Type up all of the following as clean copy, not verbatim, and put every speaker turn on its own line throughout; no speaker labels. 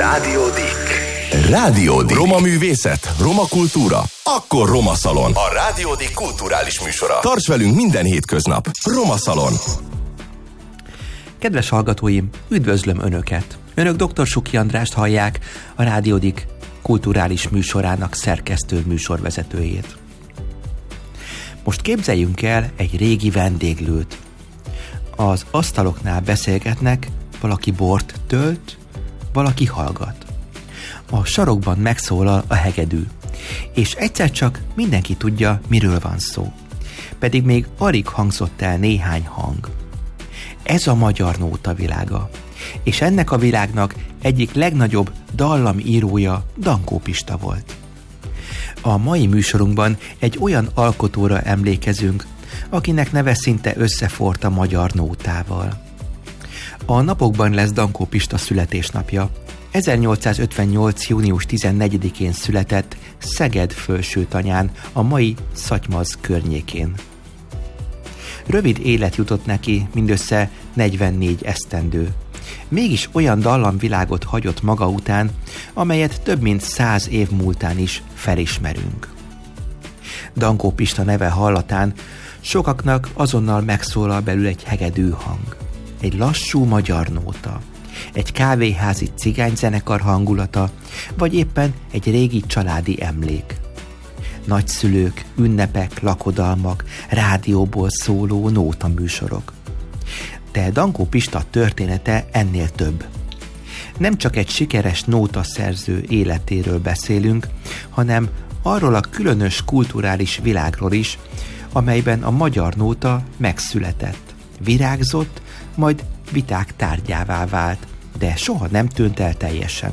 Rádiódik. Roma művészet, roma kultúra, akkor Roma Szalon. A Rádiódik kulturális műsora. Tarts velünk minden hétköznap. Roma Szalon.
Kedves hallgatóim, üdvözlöm Önöket! Önök dr. Suki Andrást hallják, a Rádiódik kulturális műsorának szerkesztő műsorvezetőjét. Most képzeljünk el egy régi vendéglőt. Az asztaloknál beszélgetnek, valaki bort tölt, valaki hallgat. A sarokban megszólal a hegedű, és egyszer csak mindenki tudja, miről van szó. Pedig még alig hangzott el néhány hang. Ez a magyar nóta világa, és ennek a világnak egyik legnagyobb dallamírója Dankó Pista volt. A mai műsorunkban egy olyan alkotóra emlékezünk, akinek neve szinte összeforrt a magyar nótával. A napokban lesz Dankó Pista születésnapja. 1858. június 14-én született Szeged Fölsőtanyán, a mai Szatymaz környékén. Rövid élet jutott neki, mindössze 44 esztendő. Mégis olyan dallamvilágot hagyott maga után, amelyet több mint 100 év múltán is felismerünk. Dankó Pista neve hallatán sokaknak azonnal megszólal belül egy hegedű hang, egy lassú magyar nóta, egy kávéházi cigányzenekar hangulata, vagy éppen egy régi családi emlék. Nagyszülők, ünnepek, lakodalmak, rádióból szóló nótaműsorok. De Dankó Pista története ennél több. Nem csak egy sikeres nótaszerző életéről beszélünk, hanem arról a különös kulturális világról is, amelyben a magyar nóta megszületett, virágzott, majd viták tárgyává vált, de soha nem tűnt el teljesen.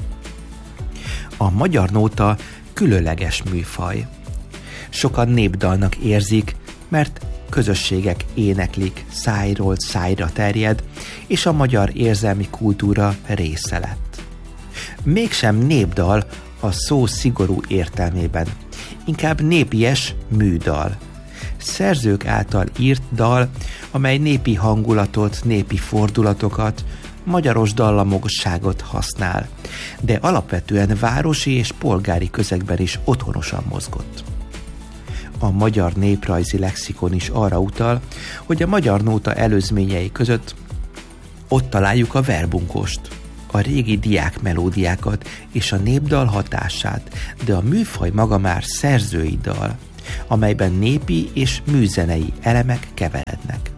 A magyar nóta különleges műfaj. Sokan népdalnak érzik, mert közösségek éneklik, szájról szájra terjed, és a magyar érzelmi kultúra része lett. Mégsem népdal a szó szigorú értelmében, inkább népies műdal. Szerzők által írt dal, amely népi hangulatot, népi fordulatokat, magyaros dallamosságot használ, de alapvetően városi és polgári közegben is otthonosan mozgott. A magyar néprajzi lexikon is arra utal, hogy a magyar nóta előzményei között ott találjuk a verbunkost, a régi diák melódiákat és a népdal hatását, de a műfaj maga már szerzői dal, amelyben népi és műzenei elemek keverednek.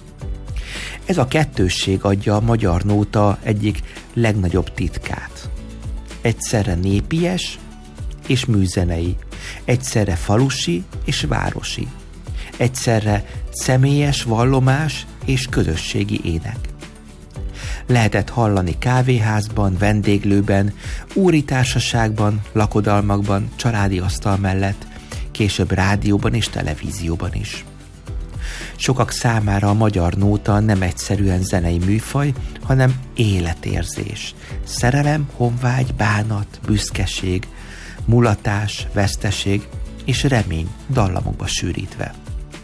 Ez a kettősség adja a magyar nóta egyik legnagyobb titkát. Egyszerre népies és műzenei, egyszerre falusi és városi, egyszerre személyes vallomás és közösségi ének. Lehetett hallani kávéházban, vendéglőben, úri társaságban, lakodalmakban, családi asztal mellett, később rádióban és televízióban is. Sokak számára a magyar nóta nem egyszerűen zenei műfaj, hanem életérzés, szerelem, honvágy, bánat, büszkeség, mulatás, veszteség és remény dallamokba sűrítve.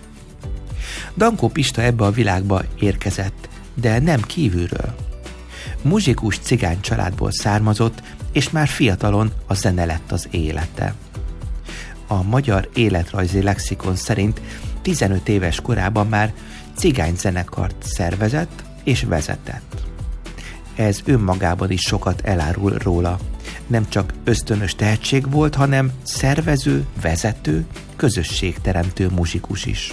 Dankó Pista ebbe a világba érkezett, de nem kívülről. Muzsikus cigány családból származott, és már fiatalon a zene lett az élete. A magyar életrajzi lexikon szerint 15 éves korában már cigányzenekart szervezett és vezetett. Ez önmagában is sokat elárul róla. Nem csak ösztönös tehetség volt, hanem szervező, vezető, közösségteremtő muzsikus is.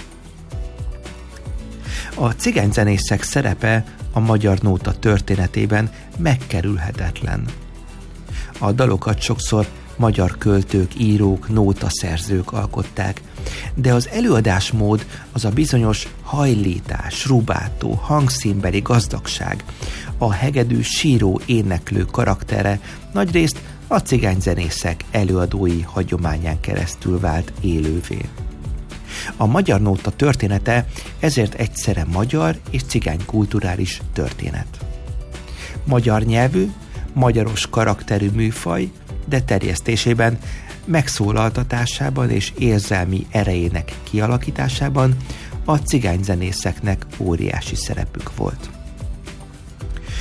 A cigányzenészek szerepe a magyar nóta történetében megkerülhetetlen. A dalokat sokszor magyar költők, írók, nótaszerzők alkották, de az előadásmód, az a bizonyos hajlítás, rubátó, hangszínbeli gazdagság, a hegedű, síró, éneklő karaktere nagyrészt a cigányzenészek előadói hagyományán keresztül vált élővé. A magyar nóta története ezért egyszerre magyar és cigány kulturális történet. Magyar nyelvű, magyaros karakterű műfaj, de terjesztésében, megszólaltatásában és érzelmi erejének kialakításában a cigányzenészeknek óriási szerepük volt.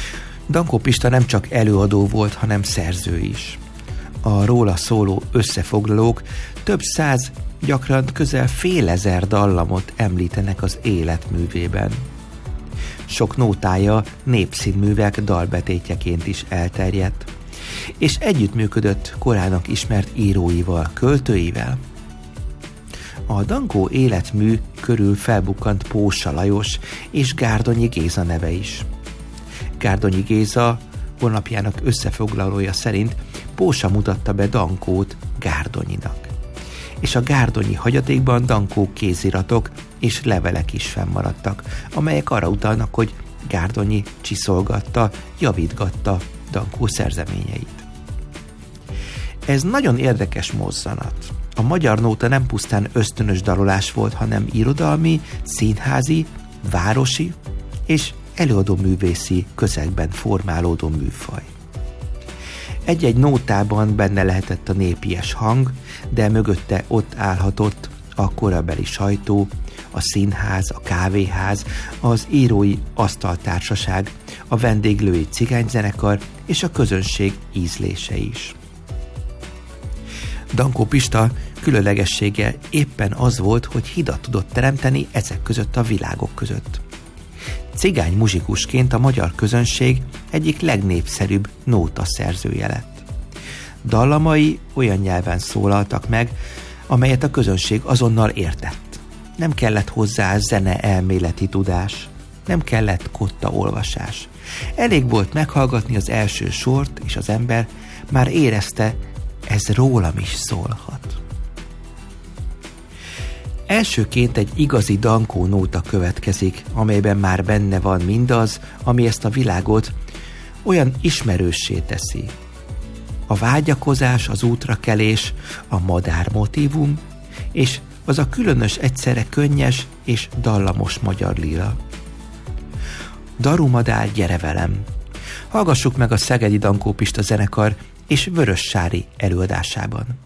Dankó Pista nem csak előadó volt, hanem szerző is. A róla szóló összefoglalók több száz, gyakran közel fél ezer dallamot említenek az életművében. Sok nótája népszínművek dalbetétjeként is elterjedt, és együttműködött korának ismert íróival, költőivel. A Dankó életmű körül felbukkant Pósa Lajos és Gárdonyi Géza neve is. Gárdonyi Géza honlapjának összefoglalója szerint Pósa mutatta be Dankót Gárdonyinak, és a gárdonyi hagyatékban Dankó kéziratok és levelek is fennmaradtak, amelyek arra utalnak, hogy Gárdonyi csiszolgatta, javítgatta Dankó szerzeményeit. Ez nagyon érdekes mozzanat. A magyar nóta nem pusztán ösztönös dalolás volt, hanem irodalmi, színházi, városi és előadóművészi közegben formálódó műfaj. Egy-egy nótában benne lehetett a népies hang, de mögötte ott állhatott a korabeli sajtó, a színház, a kávéház, az írói asztaltársaság, a vendéglői cigányzenekar és a közönség ízlése is. Dankó Pista különlegessége éppen az volt, hogy hidat tudott teremteni ezek között a világok között. Cigány muzsikusként a magyar közönség egyik legnépszerűbb nóta szerzője lett. Dallamai olyan nyelven szólaltak meg, amelyet a közönség azonnal értett. Nem kellett hozzá zene elméleti tudás, nem kellett kotta olvasás. Elég volt meghallgatni az első sort, és az ember már érezte, ez rólam is szólhat. Elsőként egy igazi Dankó nóta következik, amelyben már benne van mindaz, ami ezt a világot olyan ismerőssé teszi. A vágyakozás, az útrakelés, a madár motívum, és az a különös, egyszerre könnyes és dallamos magyar lila. Darumadár, gyere velem! Hallgassuk meg a Szegedi Dankó Pista zenekar és Vörössári előadásában.